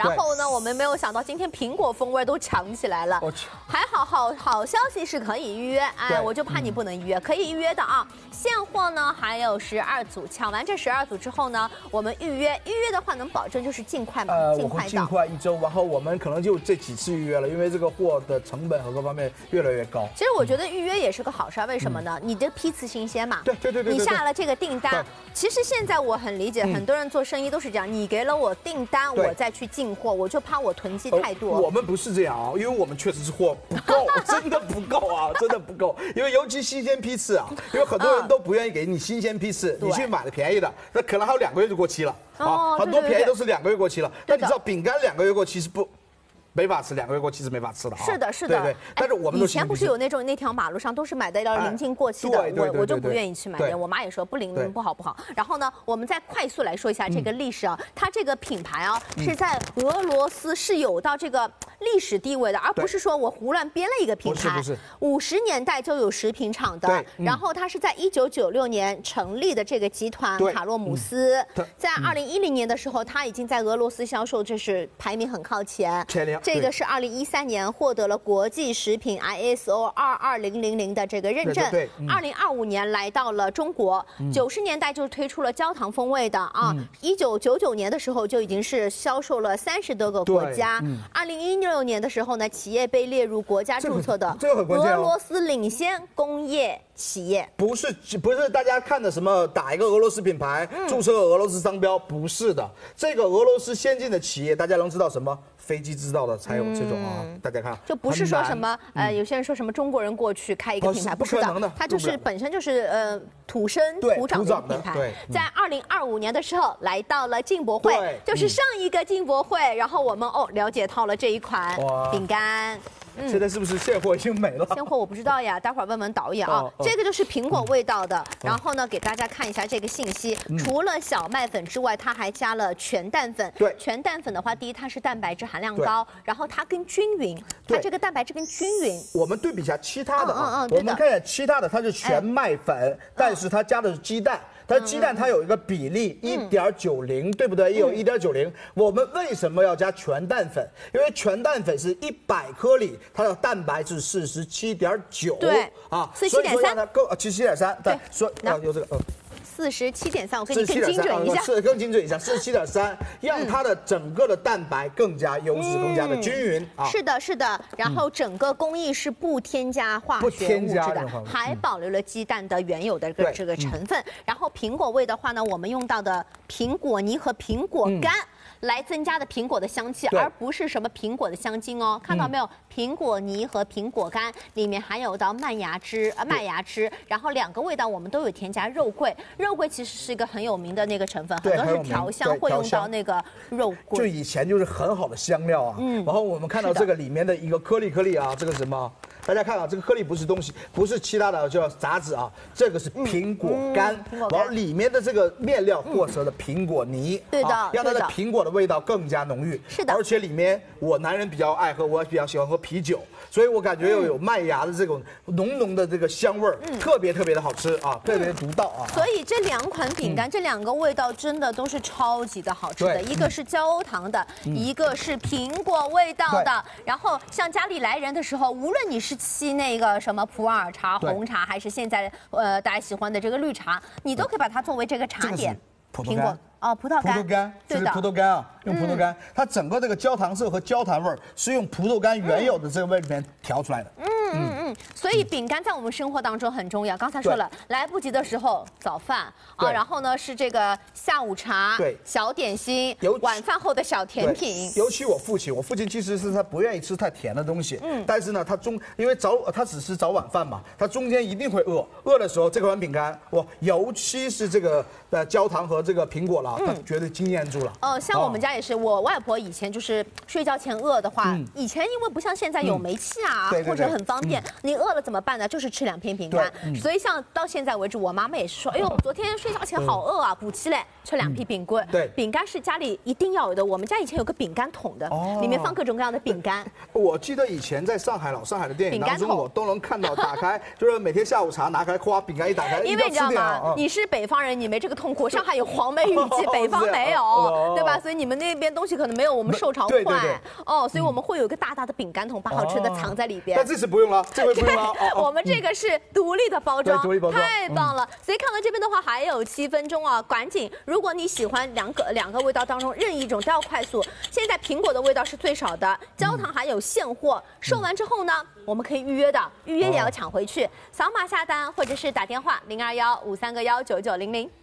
然后呢，我们没有想到今天苹果风味都抢起来了。还好，好消息是可以预约，哎，我就怕你不能预约，可以预约的啊。现货呢还有12组，抢完这12组之后呢，我们预约的话能保证就是尽快嘛， 我会尽快1周，然后我们可能就这几次预约了，因为这个货的成本和各方面越来越高。 其实我觉得预约也是个好事，为什么呢？你的批次新鲜嘛。 对。 你下了这个订单，其实现在我很理解，很多人做生意都是这样，你给了我订单，我再去进货，我就怕我囤积太多。 我们不是这样啊，因为我们确实是货不够，真的不够啊，真的不够。因为尤其新鲜批次啊，因为很多人都不愿意给你新鲜批次，你去买的便宜的，那可能还有2个月就过期了啊，很多便宜都是2个月过期了。但你知道饼干2个月过期是不？没法吃，2个月过期是没法吃的啊。 是的，是的。 对，但是我们以前不是有那条马路上都是买的要临近过期的，我就不愿意去买的。我妈也说不临不好。然后呢，我们再快速来说一下这个历史啊，它这个品牌啊是在俄罗斯是有到这个历史地位的，而不是说我胡乱编了一个品牌。 不是 ，50年代就有食品厂的，然后它是在1996年成立的这个集团卡洛姆斯，在2010年的时候，它已经在俄罗斯销售，这是排名很靠前。这个是2013年获得了国际食品 ISO 22000的这个认证。2025年来到了中国，90年代就推出了焦糖风味的啊。1999年的时候就已经是销售了30多个国家。2016年的时候呢，企业被列入国家注册的俄罗斯领先工业企业。 不是大家看的什么打一个俄罗斯品牌，注册俄罗斯商标，不是的。这个俄罗斯先进的企业，大家能知道什么？飞机制造的才有这种啊，大家看， 就不是说什么有些人说什么中国人过去开一个品牌，不是的，它就是本身就是土生土长的品牌。在2025年的时候来到了进博会，就是上一个进博会，然后我们了解到了这一款饼干。 现在是不是现货已经没了？ 现货我不知道呀，待会儿问问导演啊。这个就是苹果味道的，然后呢，给大家看一下这个信息。除了小麦粉之外，它还加了全蛋粉。 对， 全蛋粉的话，第一它是蛋白质含量高，然后它更均匀，它这个蛋白质更均匀。 我们对比一下其他的啊，我们看一下其他的，它是全麦粉，但是它加的是鸡蛋。它鸡蛋它有一个比例1.90，对不对？也有1.90。我们为什么要加全蛋粉？因为全蛋粉是100克里，它的蛋白质47.9。 对啊，47.3， 让它更77.3。对，说有这个 47.3，我给你更精准一下， 是更精准一下，47.3，让它的整个的蛋白更加优质，更加的均匀啊。 是的，然后整个工艺是不添加化学物质的，还保留了鸡蛋的原有的这个成分。然后苹果味的话呢，我们用到的苹果泥和苹果干。来增加的苹果的香气，而不是什么苹果的香精哦。看到没有？苹果泥和苹果干里面含有到麦芽汁，然后2个味道我们都有添加肉桂。肉桂其实是一个很有名的那个成分，很多是调香会用到那个肉桂。 就以前就是很好的香料啊。然后我们看到这个里面的一个颗粒啊，这个是什么？大家看啊，这个颗粒不是东西，不是其他的叫杂质啊，这个是苹果干，然后里面的这个面料和成了苹果泥， 对的， 让它的苹果的味道更加浓郁。 是的， 而且里面我男人比较爱喝，我比较喜欢喝啤酒，所以我感觉又有麦芽的这种浓的这个香味儿，特别的好吃啊，特别独到啊。 所以这2款饼干，这2个味道真的都是超级的好吃的，一个是焦糖的，一个是苹果味道的。然后像家里来人的时候，无论你是沏那个什么普洱茶、红茶，还是现在大家喜欢的这个绿茶，你都可以把它作为这个茶点。 苹果葡萄干， 这是葡萄干啊，用葡萄干，它整个这个焦糖色和焦糖味儿是用葡萄干原有的这个味里面调出来的。 所以饼干在我们生活当中很重要。刚才说了，来不及的时候早饭啊，然后呢是这个下午茶，小点心，晚饭后的小甜品。 尤其我父亲其实是他不愿意吃太甜的东西，但是呢因为他只是早晚饭嘛，他中间一定会饿的时候，这款饼干尤其是这个焦糖和这个苹果了，他绝对惊艳住了。 像我们家也是，我外婆以前就是睡觉前饿的话，以前因为不像现在有煤气啊，或者很方便，你饿了怎么办呢？就是吃2片饼干。所以像到现在为止，我妈妈也是说，哎呦，昨天睡觉前好饿啊，补起来。 吃2批饼棍。 对， 饼干是家里一定要有的。我们家以前有个饼干桶的，里面放各种各样的饼干。 我记得以前在上海老上海的电影当中，我都能看到打开，就是每天下午茶拿开，夸饼干一打开， 因为你知道吗？你是北方人，你没这个痛苦。上海有黄梅雨季，北方没有，对吧？所以你们那边东西可能没有我们受潮快。哦，所以我们会有一个大大的饼干桶，把好吃的藏在里边。 但这次不用了，这回不用了。 我们这个是独立的包装，太棒了。所以看到这边的话还有7分钟啊，赶紧！如果你喜欢两个味道当中任意一种都要快速。现在苹果的味道是最少的，焦糖还有现货，售完之后呢，我们可以预约的，预约也要抢回去。扫码下单或者是打电话0215319900。